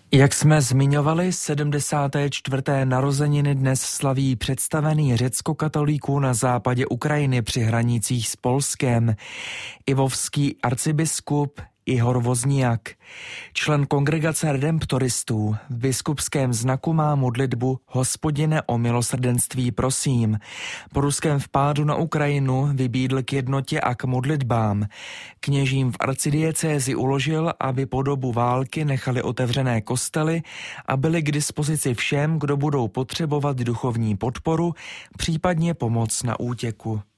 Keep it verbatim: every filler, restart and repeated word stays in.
Jak jsme zmiňovali, sedmdesáté čtvrté narozeniny dnes slaví představený řeckokatolíků na západě Ukrajiny při hranicích s Polskem. Ivovský arcibiskup Ihor Wozniak, člen kongregace redemptoristů, v biskupském znaku má modlitbu Hospodine, o milosrdenství prosím. Po ruském vpádu na Ukrajinu vybídl k jednotě a k modlitbám. Kněžím v arcidiecézi uložil, aby po dobu války nechali otevřené kostely a byli k dispozici všem, kdo budou potřebovat duchovní podporu, případně pomoc na útěku.